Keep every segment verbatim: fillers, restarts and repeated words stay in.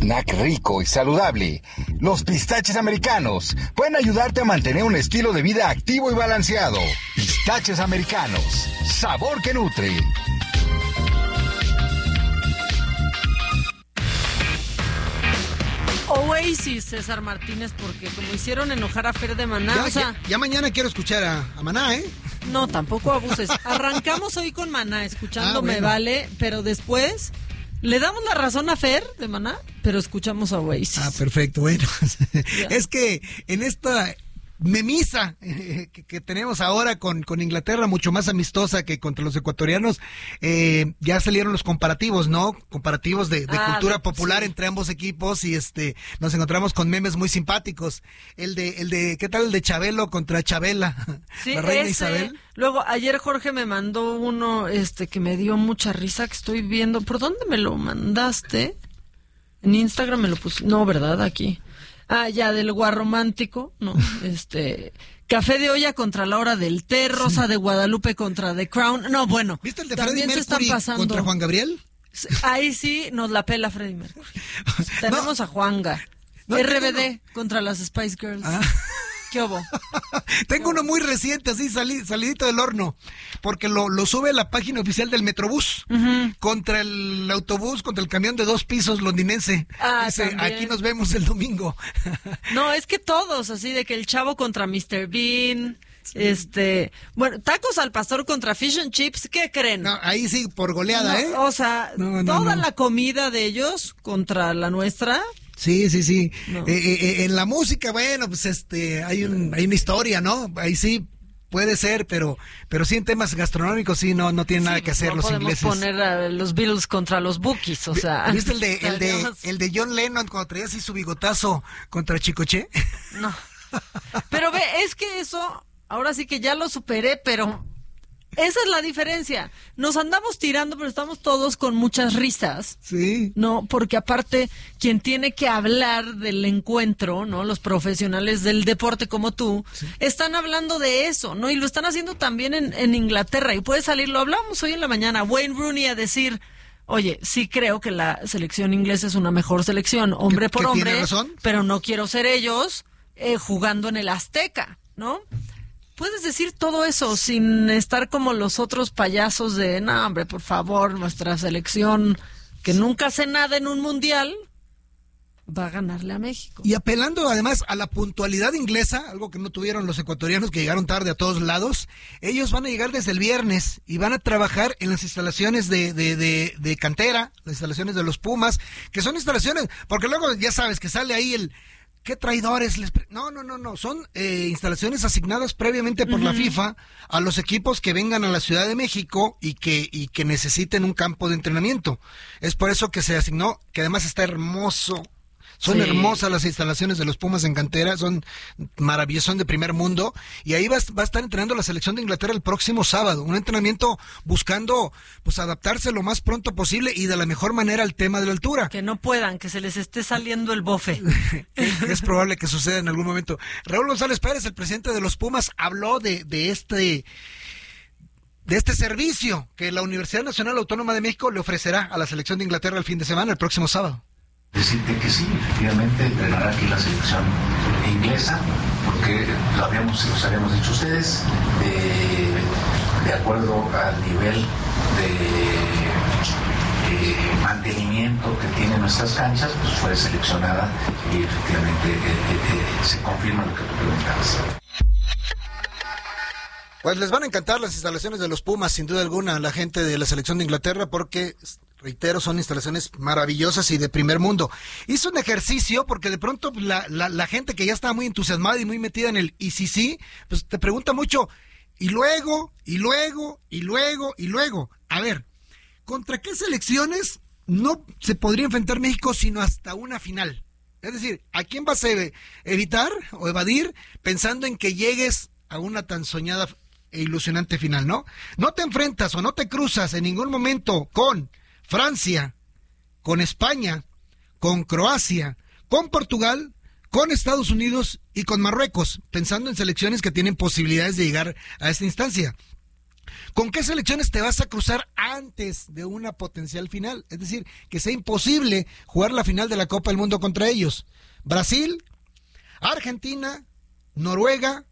snack rico y saludable. Los pistaches americanos pueden ayudarte a mantener un estilo de vida activo y balanceado. Pistaches americanos, sabor que nutre. Oasis, César Martínez, porque como hicieron enojar a Fer de Maná, ya, o sea... Ya, ya mañana quiero escuchar a, a Maná, ¿eh? No, tampoco abuses. Arrancamos hoy con Maná, escuchando ah, bueno. Me Vale, pero después le damos la razón a Fer de Maná, pero escuchamos a Oasis. Ah, perfecto, bueno. Es que en esta... memisa eh, que, que tenemos ahora con, con Inglaterra, mucho más amistosa que contra los ecuatorianos, eh, ya salieron los comparativos, ¿no? Comparativos de, de ah, cultura de, popular sí. entre ambos equipos y este nos encontramos con memes muy simpáticos. El de, el de, ¿qué tal el de Chabelo contra Chabela? Sí, la reina ese, Isabel. Luego, ayer Jorge me mandó uno este que me dio mucha risa, que estoy viendo. ¿Por dónde me lo mandaste? En Instagram me lo puse. No, ¿verdad? Aquí. Ah, ya, del guarromántico, ¿no? Este, Café de olla contra la hora del té, Rosa de Guadalupe contra The Crown. No, bueno. ¿Viste el de Freddie Mercury contra Juan Gabriel? Ahí sí nos la pela Freddie Mercury. Tenemos no, a Juanga. No, R B D no. contra las Spice Girls. Ah. ¿Qué hubo? Tengo ¿Qué uno hubo? muy reciente, así sali, salidito del horno, porque lo, lo sube a la página oficial del Metrobús, uh-huh. contra el autobús, contra el camión de dos pisos londinense. Ah, Dice, aquí nos vemos el domingo. No, es que todos, así de que el Chavo contra mister Bean... Sí. Este, bueno, tacos al pastor contra fish and chips, ¿qué creen? No, ahí sí, por goleada, no, ¿eh? O sea, no, no, toda no. la comida de ellos contra la nuestra. Sí, sí, sí. No. Eh, eh, en la música, bueno, pues este, hay un, hay una historia, ¿no? Ahí sí puede ser, pero, pero sí en temas gastronómicos sí no, no tiene sí, nada que hacer no los ingleses. No podemos poner a los Beatles contra los Bookies, o sea. ¿Viste el de, el de, el de John Lennon cuando traía así su bigotazo contra Chicoche? No. Pero ve, es que eso, ahora sí que ya lo superé, pero esa es la diferencia. Nos andamos tirando, pero estamos todos con muchas risas. Sí. No, porque aparte, quien tiene que hablar del encuentro, ¿no? Los profesionales del deporte como tú, sí. están hablando de eso, ¿no? Y lo están haciendo también en, en Inglaterra. Y puede salir, lo hablamos hoy en la mañana, Wayne Rooney a decir, oye, sí creo que la selección inglesa es una mejor selección, hombre por hombre, pero no quiero ser ellos eh, jugando en el Azteca, ¿no? Puedes decir todo eso sin estar como los otros payasos de, no, hombre, por favor, nuestra selección, que nunca hace nada en un mundial, va a ganarle a México. Y apelando además a la puntualidad inglesa, algo que no tuvieron los ecuatorianos que llegaron tarde a todos lados, ellos van a llegar desde el viernes y van a trabajar en las instalaciones de, de, de, de cantera, las instalaciones de los Pumas, que son instalaciones, porque luego ya sabes que sale ahí el... ¿Qué traidores? Les pre... No, no, no, no. Son eh, instalaciones asignadas previamente por uh-huh. la FIFA a los equipos que vengan a la Ciudad de México y que y que necesiten un campo de entrenamiento. Es por eso que se asignó, que además está hermoso. Son sí. hermosas las instalaciones de los Pumas en cantera, son maravillosas, son de primer mundo. Y ahí va, va a estar entrenando la selección de Inglaterra el próximo sábado. Un entrenamiento buscando pues adaptarse lo más pronto posible y de la mejor manera al tema de la altura. Que no puedan, que se les esté saliendo el bofe. Es probable que suceda en algún momento. Raúl González Pérez, el presidente de los Pumas, habló de, de este... de este servicio que la Universidad Nacional Autónoma de México le ofrecerá a la selección de Inglaterra el fin de semana, el próximo sábado. Decirte que sí, efectivamente entrenará aquí la selección inglesa, porque lo habíamos, los habíamos dicho ustedes, de, de acuerdo al nivel de eh, mantenimiento que tienen nuestras canchas, pues fue seleccionada y efectivamente eh, eh, se confirma lo que tú preguntabas. Pues les van a encantar las instalaciones de los Pumas, sin duda alguna, a la gente de la selección de Inglaterra, porque... reitero, son instalaciones maravillosas y de primer mundo. Hizo un ejercicio porque de pronto la, la, la gente que ya estaba muy entusiasmada y muy metida en el y sí, sí, pues te pregunta mucho, y luego, y luego, y luego, y luego. A ver, ¿contra qué selecciones no se podría enfrentar México sino hasta una final? Es decir, ¿a quién vas a evitar o evadir pensando en que llegues a una tan soñada e ilusionante final, ¿no? No te enfrentas o no te cruzas en ningún momento con Francia, con España, con Croacia, con Portugal, con Estados Unidos y con Marruecos, pensando en selecciones que tienen posibilidades de llegar a esta instancia. ¿Con qué selecciones te vas a cruzar antes de una potencial final? Es decir, que sea imposible jugar la final de la Copa del Mundo contra ellos. Brasil, Argentina, Noruega,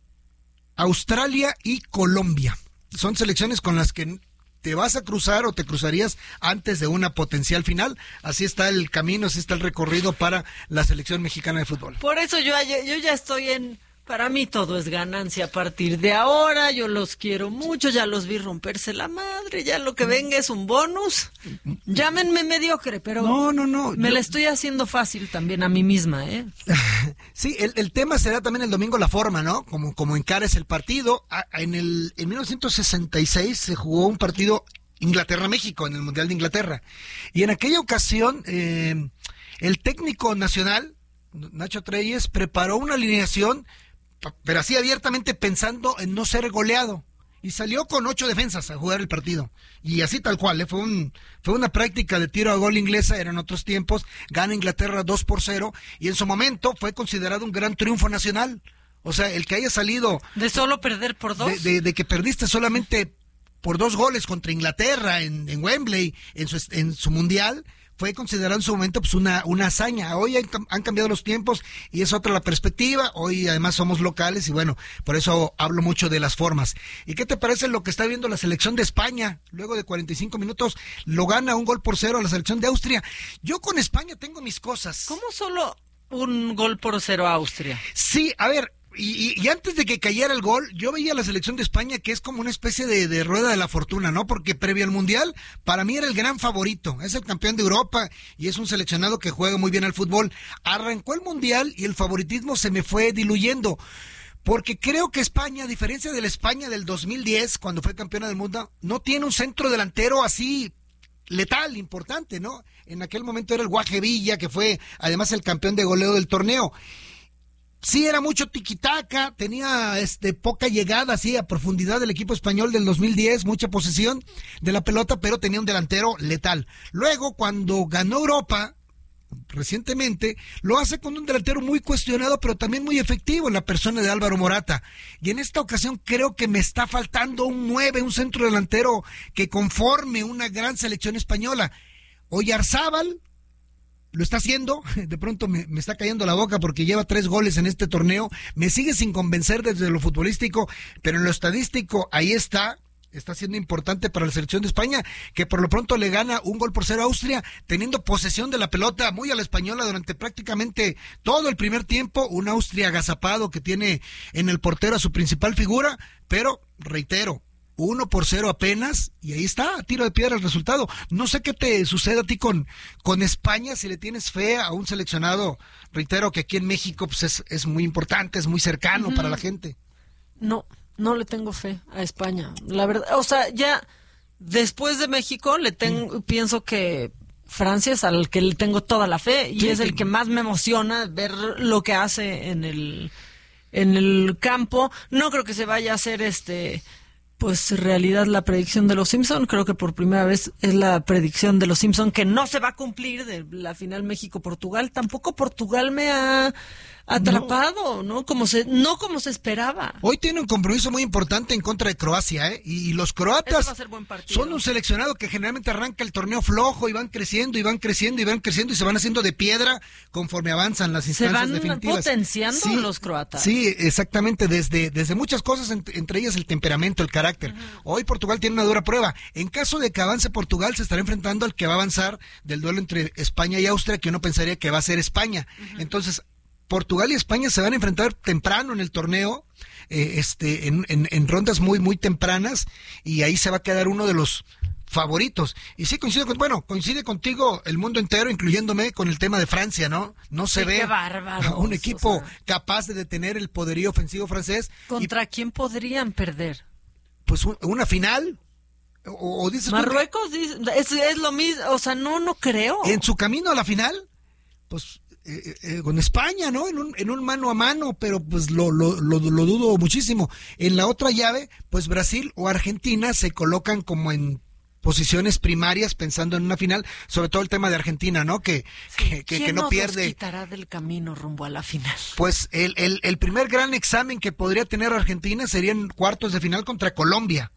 Australia y Colombia. Son selecciones con las que te vas a cruzar o te cruzarías antes de una potencial final. Así está el camino, así está el recorrido para la selección mexicana de fútbol. Por eso yo, yo ya estoy en... Para mí todo es ganancia a partir de ahora, yo los quiero mucho, ya los vi romperse la madre, ya lo que venga es un bonus. Llámenme mediocre, pero no, no, no, me yo... la estoy haciendo fácil también a mí misma, ¿eh? Sí, el, el tema será también el domingo la forma, ¿no? Como, como encares el partido. A, en el en mil novecientos sesenta y seis se jugó un partido Inglaterra-México en el Mundial de Inglaterra. Y en aquella ocasión, eh, el técnico nacional, Nacho Treyes, preparó una alineación, pero así abiertamente pensando en no ser goleado, y salió con ocho defensas a jugar el partido, y así tal cual, ¿eh? fue un fue una práctica de tiro a gol inglesa, eran otros tiempos, gana Inglaterra dos por cero, y en su momento fue considerado un gran triunfo nacional. O sea, el que haya salido de solo perder por dos, de, de, de que perdiste solamente por dos goles contra Inglaterra en, en Wembley, en su, en su mundial, fue considerado en su momento pues una, una hazaña. Hoy han, han cambiado los tiempos y es otra la perspectiva. Hoy además somos locales y bueno, por eso hablo mucho de las formas. ¿Y qué te parece lo que está viendo la selección de España? Luego de cuarenta y cinco minutos lo gana un gol por cero a la selección de Austria. Yo con España tengo mis cosas. ¿Cómo solo un gol por cero a Austria? Sí, a ver... Y, y, y antes de que cayera el gol, yo veía a la selección de España que es como una especie de, de rueda de la fortuna, ¿no? Porque previo al Mundial, para mí era el gran favorito. Es el campeón de Europa y es un seleccionado que juega muy bien al fútbol. Arrancó el Mundial y el favoritismo se me fue diluyendo. Porque creo que España, a diferencia de la España del dos mil diez, cuando fue campeona del mundo, no tiene un centro delantero así letal, importante, ¿no? En aquel momento era el Guaje Villa, que fue además el campeón de goleo del torneo. Sí, era mucho tiquitaca, tenía este poca llegada así a profundidad del equipo español del dos mil diez, mucha posesión de la pelota, pero tenía un delantero letal. Luego, cuando ganó Europa, recientemente, lo hace con un delantero muy cuestionado, pero también muy efectivo en la persona de Álvaro Morata. Y en esta ocasión creo que me está faltando un nueve, un centro delantero que conforme una gran selección española. Oyarzábal lo está haciendo, de pronto me, me está cayendo la boca porque lleva tres goles en este torneo, me sigue sin convencer desde lo futbolístico, pero en lo estadístico ahí está, está siendo importante para la selección de España, que por lo pronto le gana un gol por cero a Austria, teniendo posesión de la pelota muy a la española durante prácticamente todo el primer tiempo, un Austria agazapado que tiene en el portero a su principal figura, pero reitero, uno por cero apenas, y ahí está, a tiro de piedra el resultado. No sé qué te sucede a ti con, con España, si le tienes fe a un seleccionado, reitero que aquí en México pues es, es muy importante, es muy cercano uh-huh. para la gente. No, no le tengo fe a España, la verdad, o sea, ya después de México le tengo, uh-huh. pienso que Francia es al que le tengo toda la fe, y sí, es el que más me emociona ver lo que hace en el, en el campo. No creo que se vaya a hacer este... pues realidad la predicción de los Simpson. Creo que por primera vez es la predicción de los Simpson que no se va a cumplir de la final México-Portugal. Tampoco Portugal me ha atrapado, ¿no? ¿no? Como se, no como se esperaba. Hoy tiene un compromiso muy importante en contra de Croacia, ¿eh? Y, y los croatas va a ser buen partido. Son un seleccionado que generalmente arranca el torneo flojo y van creciendo y van creciendo y van creciendo y se van haciendo de piedra conforme avanzan las instancias se van definitivas. Potenciando sí, los croatas. Sí, exactamente, desde, desde muchas cosas, entre, entre ellas el temperamento, el carácter. Uh-huh. Hoy Portugal tiene una dura prueba. En caso de que avance Portugal, se estará enfrentando al que va a avanzar del duelo entre España y Austria, que uno pensaría que va a ser España. Uh-huh. Entonces, Portugal y España se van a enfrentar temprano en el torneo, eh, este, en, en, en rondas muy, muy tempranas, y ahí se va a quedar uno de los favoritos. Y sí coincide con, bueno, coincide contigo el mundo entero, incluyéndome con el tema de Francia, ¿no? No se sí, ve a un equipo o sea, capaz de detener el poderío ofensivo francés. ¿Contra y, quién podrían perder? Pues una final. O, o dices Marruecos dice, es, es lo mismo, o sea, no, no creo. En su camino a la final, pues eh, eh, con España, ¿no? En un, en un mano a mano, pero pues lo, lo, lo, lo dudo muchísimo. En la otra llave, pues Brasil o Argentina se colocan como en posiciones primarias pensando en una final, sobre todo el tema de Argentina, ¿no? Que, sí, que, que, que no nos pierde. ¿Quién quitará del camino rumbo a la final? Pues el, el, el primer gran examen que podría tener Argentina serían cuartos de final contra Colombia.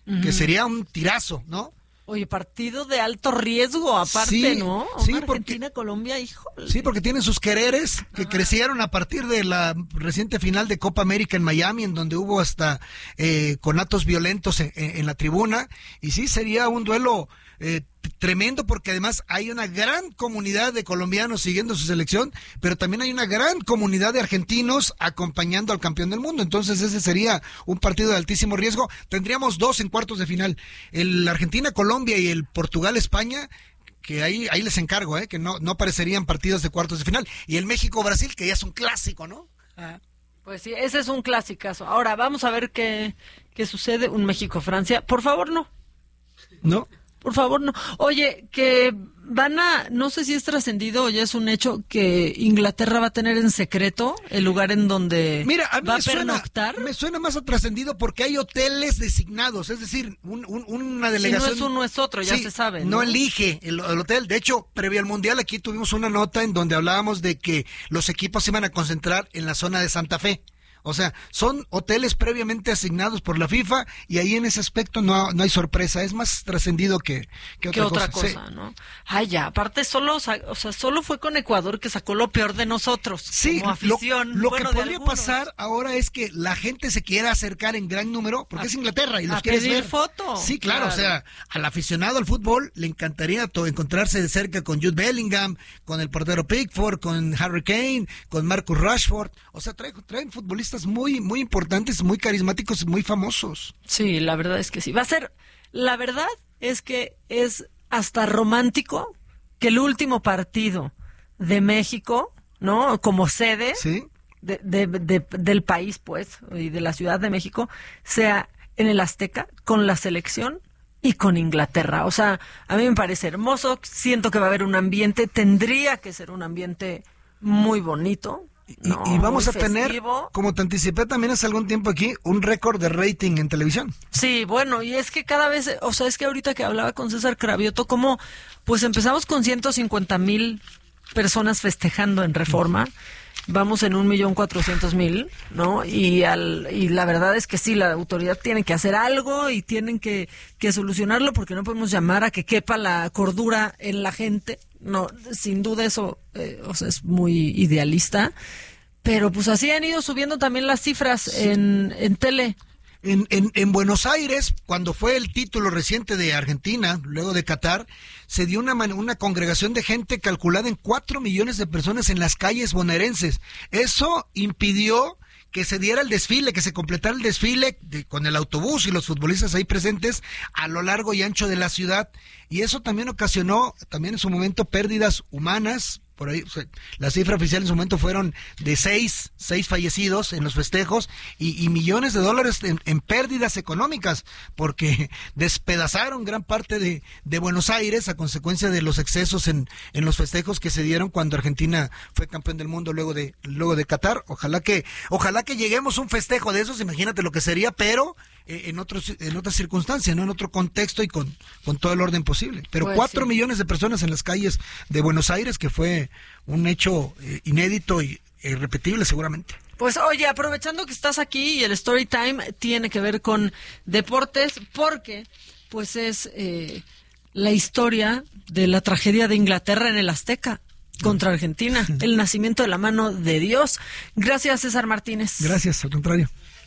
uh-huh. que sería un tirazo, ¿no? Oye, partido de alto riesgo, aparte, sí, ¿no? Sí, Una Argentina-Colombia, híjole. Sí, porque tienen sus quereres que Ajá. crecieron a partir de la reciente final de Copa América en Miami, en donde hubo hasta eh, conatos violentos en, en, en la tribuna. Y sí, sería un duelo eh, tremendo, porque además hay una gran comunidad de colombianos siguiendo su selección, pero también hay una gran comunidad de argentinos acompañando al campeón del mundo. Entonces ese sería un partido de altísimo riesgo. Tendríamos dos en cuartos de final, el Argentina-Colombia y el Portugal-España, que ahí ahí les encargo, eh, que no, no aparecerían partidos de cuartos de final, y el México-Brasil, que ya es un clásico, ¿no? Ah. Pues sí, ese es un clasicazo. Ahora vamos a ver qué, qué sucede. Un México-Francia, por favor, no. ¿No? Por favor, no. Oye, que van a, no sé si es trascendido o ya es un hecho, que Inglaterra va a tener en secreto el lugar en donde Mira, a mí va me a pernoctar. Suena, me suena más a trascendido porque hay hoteles designados, es decir, un, un, una delegación. Si no es uno es otro, ya sí, se sabe. No, no elige el, el hotel. De hecho, previo al Mundial, aquí tuvimos una nota en donde hablábamos de que los equipos se iban a concentrar en la zona de Santa Fe. O sea, son hoteles previamente asignados por la FIFA, y ahí en ese aspecto no, no hay sorpresa, es más trascendido que, que otra, ¿Qué otra cosa, cosa sí. ¿no? Ay, ya, aparte solo, o sea, solo fue con Ecuador que sacó lo peor de nosotros, sí, como afición. Lo, lo bueno, que podría pasar ahora es que la gente se quiera acercar en gran número, porque a, es Inglaterra y los a quieres pedir ver. fotos. Sí, claro, claro, o sea, al aficionado al fútbol le encantaría to- encontrarse de cerca con Jude Bellingham, con el portero Pickford, con Harry Kane, con Marcus Rashford. O sea, traen, traen futbolistas muy, muy importantes, muy carismáticos, muy famosos. Sí, la verdad es que sí. Va a ser, la verdad es que es hasta romántico que el último partido de México, ¿no? Como sede ¿Sí? de, de, de, del país, pues, y de la Ciudad de México, sea en el Azteca, con la selección y con Inglaterra. O sea, a mí me parece hermoso, siento que va a haber un ambiente, tendría que ser un ambiente muy bonito. No, y, y vamos a festivo. tener, como te anticipé también hace algún tiempo aquí, un récord de rating en televisión. Sí, bueno, y es que cada vez, o sea, es que ahorita que hablaba con César Cravioto, como, pues empezamos con ciento cincuenta mil personas festejando en Reforma, vamos en un millón cuatrocientos mil, ¿no? Y al, y la verdad es que sí, la autoridad tiene que hacer algo y tienen que, que solucionarlo, porque no podemos llamar a que quepa la cordura en la gente. No, sin duda eso, eh, o sea, es muy idealista, pero pues así han ido subiendo también las cifras sí. en, en tele. En, en, en Buenos Aires, cuando fue el título reciente de Argentina, luego de Qatar, se dio una, una congregación de gente calculada en cuatro millones de personas en las calles bonaerenses. Eso impidió que se diera el desfile, que se completara el desfile de, con el autobús y los futbolistas ahí presentes a lo largo y ancho de la ciudad. Y eso también ocasionó, también en su momento, pérdidas humanas. Por ahí, o sea, la cifra oficial en su momento fueron de seis, seis fallecidos en los festejos y, y millones de dólares en, en pérdidas económicas, porque despedazaron gran parte de, de Buenos Aires a consecuencia de los excesos en, en los festejos que se dieron cuando Argentina fue campeón del mundo luego de, luego de Qatar. Ojalá que, ojalá que lleguemos a un festejo de esos, imagínate lo que sería, pero eh, en otros, en otras circunstancias, ¿no? En otro contexto y con, con todo el orden posible. Pero pues cuatro sí. millones de personas en las calles de Buenos Aires, que fue un hecho eh, inédito y irrepetible seguramente. Pues oye, aprovechando que estás aquí y el Story Time tiene que ver con deportes, porque pues es eh, la historia de la tragedia de Inglaterra en el Azteca contra Argentina, el nacimiento de la mano de Dios. Gracias, César Martínez. Gracias, al contrario.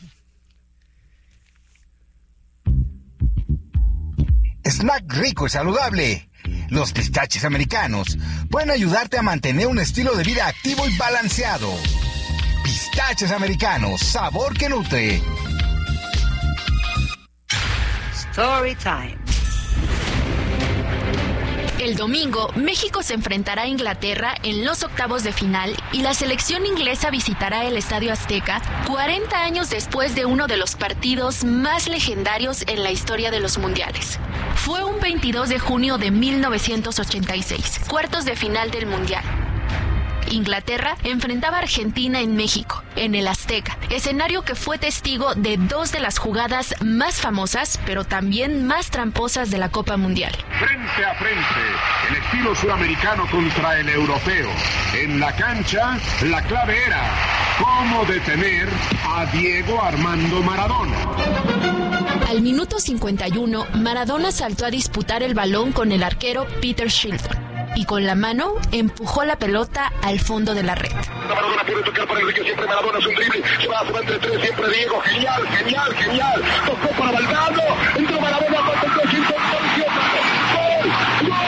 Snack rico y saludable. Los pistaches americanos pueden ayudarte a mantener un estilo de vida activo y balanceado. Pistaches americanos, sabor que nutre. Story Time. El domingo, México se enfrentará a Inglaterra en los octavos de final y la selección inglesa visitará el Estadio Azteca cuarenta años después de uno de los partidos más legendarios en la historia de los mundiales. Fue un veintidós de junio de mil novecientos ochenta y seis, cuartos de final del Mundial. Inglaterra enfrentaba a Argentina en México, en el Azteca. Azteca, escenario que fue testigo de dos de las jugadas más famosas, pero también más tramposas de la Copa Mundial. Frente a frente, el estilo suramericano contra el europeo. En la cancha, la clave era cómo detener a Diego Armando Maradona. Al minuto cincuenta y uno, Maradona saltó a disputar el balón con el arquero Peter Shilton y con la mano empujó la pelota al fondo de la red. Maradona puede tocar para Enrique, siempre Maradona es un drible, se va a hacer entre tres, siempre Diego, genial, genial, genial, tocó para Valdano, entró Maradona, contra Shilton, ¡gol! ¡Gol!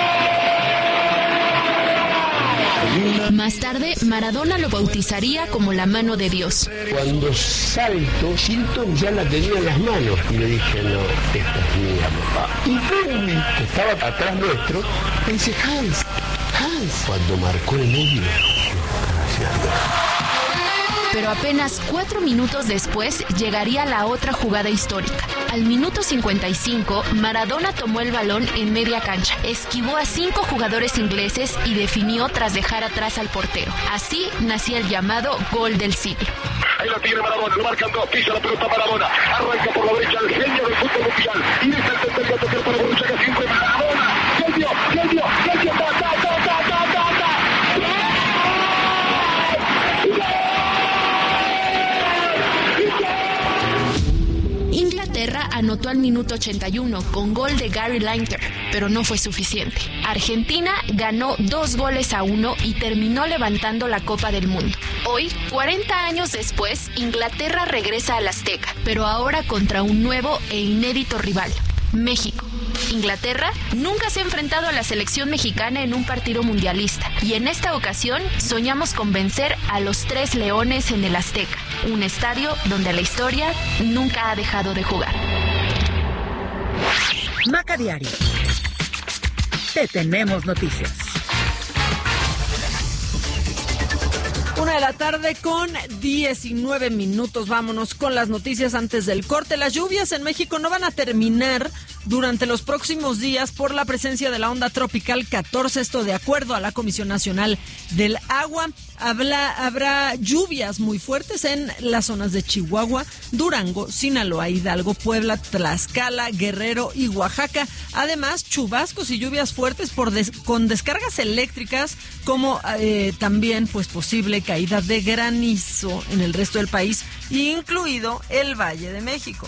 Más tarde, Maradona lo bautizaría como la mano de Dios. Cuando salto, Shilton ya la tenía en las manos. Y le dije, no, esta es mía, papá. Y Penny, que estaba atrás nuestro, me dice, Hans, Hans. Cuando marcó el medio, pero apenas cuatro minutos después llegaría la otra jugada histórica. Al minuto cincuenta y cinco, Maradona tomó el balón en media cancha, esquivó a cinco jugadores ingleses y definió tras dejar atrás al portero. Así nacía el llamado gol del siglo. Ahí la tiene Maradona, lo marcan dos, pisa la pelota Maradona, arranca por la derecha el genio del fútbol mundial, y es el tercero a tocar para Borruchaga, siempre Maradona, genio, genio, genio, ta, ta, ta, ta, ta, ta, ta. Inglaterra anotó al minuto ochenta y uno con gol de Gary Lineker, pero no fue suficiente. Argentina ganó dos goles a uno y terminó levantando la Copa del Mundo. Hoy, cuarenta años después, Inglaterra regresa al Azteca, pero ahora contra un nuevo e inédito rival, México. Inglaterra nunca se ha enfrentado a la selección mexicana en un partido mundialista y en esta ocasión soñamos con vencer a los Tres Leones en el Azteca, un estadio donde la historia nunca ha dejado de jugar. Maca Diario. Te tenemos noticias. Una de la tarde con diecinueve minutos. Vámonos con las noticias antes del corte. Las lluvias en México no van a terminar durante los próximos días por la presencia de la onda tropical catorce. Esto de acuerdo a la Comisión Nacional del Agua. Habla, habrá lluvias muy fuertes en las zonas de Chihuahua, Durango, Sinaloa, Hidalgo, Puebla, Tlaxcala, Guerrero y Oaxaca. Además, chubascos y lluvias fuertes por des, con descargas eléctricas, como eh, también pues posible caída de granizo en el resto del país, incluido el Valle de México.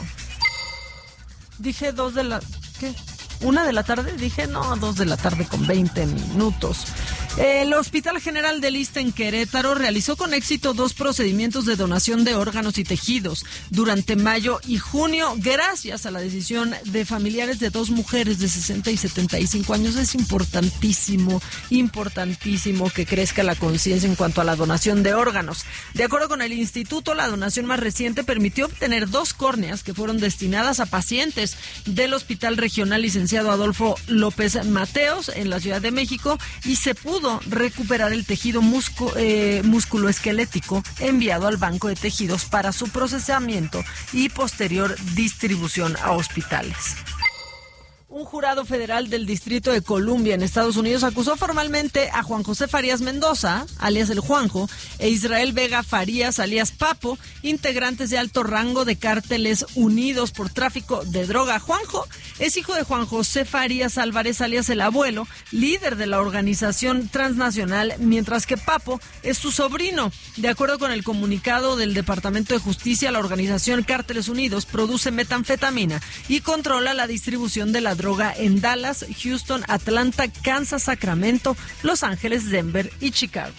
Dije dos de la... ¿Qué? ¿Una de la tarde? Dije, no, dos de la tarde con veinte minutos. El Hospital General del Issste en Querétaro realizó con éxito dos procedimientos de donación de órganos y tejidos durante mayo y junio, gracias a la decisión de familiares de dos mujeres de sesenta y setenta y cinco años. Es importantísimo, importantísimo que crezca la conciencia en cuanto a la donación de órganos. De acuerdo con el instituto, la donación más reciente permitió obtener dos córneas que fueron destinadas a pacientes del Hospital Regional Licenciado Adolfo López Mateos en la Ciudad de México y se pudo recuperar el tejido muscu- eh, musculoesquelético enviado al banco de tejidos para su procesamiento y posterior distribución a hospitales. Un jurado federal del Distrito de Columbia en Estados Unidos acusó formalmente a Juan José Farías Mendoza, alias El Juanjo, e Israel Vega Farías, alias Papo, integrantes de alto rango de cárteles unidos por tráfico de droga. Juanjo es hijo de Juan José Farías Álvarez, alias El Abuelo, líder de la organización transnacional, mientras que Papo es su sobrino. De acuerdo con el comunicado del Departamento de Justicia, la organización Cárteles Unidos produce metanfetamina y controla la distribución de la droga en Dallas, Houston, Atlanta, Kansas, Sacramento, Los Ángeles, Denver y Chicago.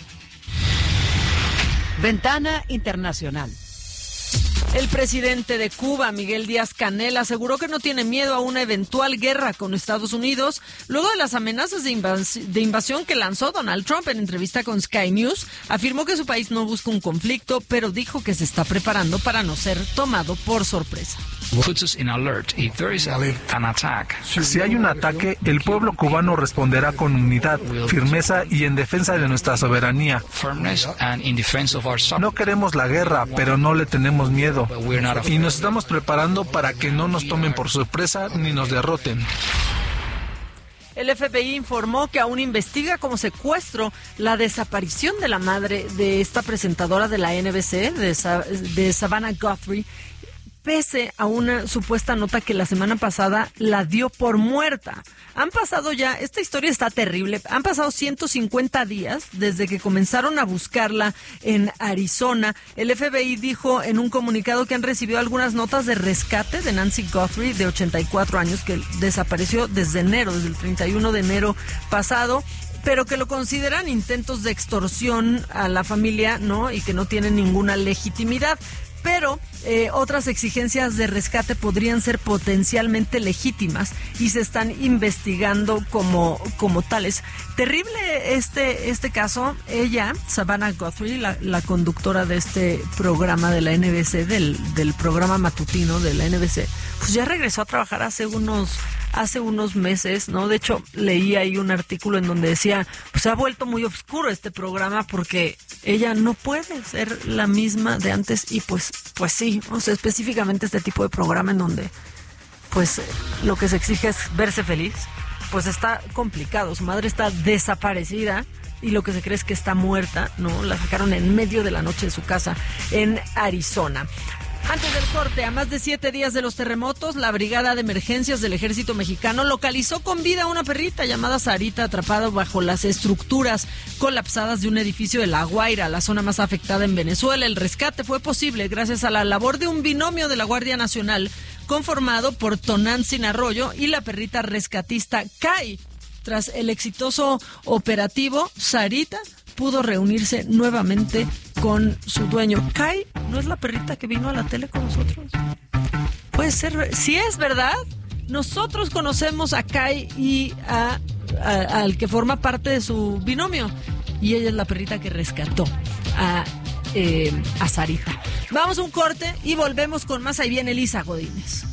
Ventana Internacional. El presidente de Cuba, Miguel Díaz-Canel, aseguró que no tiene miedo a una eventual guerra con Estados Unidos luego de las amenazas de, invas- de invasión que lanzó Donald Trump. En entrevista con Sky News, afirmó que su país no busca un conflicto, pero dijo que se está preparando para no ser tomado por sorpresa. Si hay un ataque, el pueblo cubano responderá con unidad, firmeza y en defensa de nuestra soberanía. No queremos la guerra, pero no le tenemos miedo. Y nos estamos preparando para que no nos tomen por sorpresa ni nos derroten. El F B I informó que aún investiga como secuestro la desaparición de la madre de esta presentadora de la N B C, de, Sa- de Savannah Guthrie, pese a una supuesta nota que la semana pasada la dio por muerta. Han pasado ya, esta historia está terrible, han pasado ciento cincuenta días desde que comenzaron a buscarla en Arizona. El F B I dijo en un comunicado que han recibido algunas notas de rescate de Nancy Guthrie, de ochenta y cuatro años, que desapareció desde enero, desde el treinta y uno de enero pasado, pero que lo consideran intentos de extorsión a la familia, ¿no? Y que no tienen ninguna legitimidad. Pero eh, otras exigencias de rescate podrían ser potencialmente legítimas y se están investigando como, como tales. Terrible este, este caso. Ella, Savannah Guthrie, la, la conductora de este programa de la N B C, del, del programa matutino de la N B C, pues ya regresó a trabajar hace unos... hace unos meses, ¿no? De hecho, leí ahí un artículo en donde decía, pues se ha vuelto muy oscuro este programa porque ella no puede ser la misma de antes y pues, pues sí, o sea, específicamente este tipo de programa en donde, pues, lo que se exige es verse feliz, pues está complicado. Su madre está desaparecida y lo que se cree es que está muerta, ¿no? La sacaron en medio de la noche de su casa en Arizona. Antes del corte, a más de siete días de los terremotos, la Brigada de Emergencias del Ejército Mexicano localizó con vida a una perrita llamada Sarita, atrapada bajo las estructuras colapsadas de un edificio de La Guaira, la zona más afectada en Venezuela. El rescate fue posible gracias a la labor de un binomio de la Guardia Nacional conformado por Tonantzin Arroyo y la perrita rescatista Kai. Tras el exitoso operativo, Sarita pudo reunirse nuevamente con su dueño. Kai, ¿no es la perrita que vino a la tele con nosotros? Puede ser, si es verdad, nosotros conocemos a Kai y a, a, al que forma parte de su binomio. Y ella es la perrita que rescató a, eh, a Sarita. Vamos a un corte y volvemos con más. Ahí viene Elisa Godínez.